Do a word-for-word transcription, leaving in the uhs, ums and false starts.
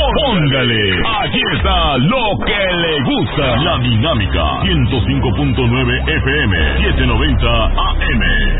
Póngale. Aquí está lo que le gusta. La Dinámica. ciento cinco punto nueve F M. setecientos noventa A M.